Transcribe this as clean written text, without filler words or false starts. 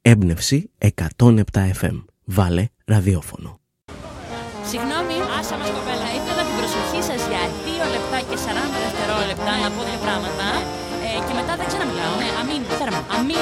Έμπνευση 107 FM. Βάλε ραδιόφωνο. Συγγνώμη, άσα μας κοπέλα, ήθελα την προσοχή σας για 2 λεπτά και 40 δευτερόλεπτα να πω 2 πράγματα και μετά δεν ξαναμιλάω. Ναι, αμήν, τέρμα. Αμήν.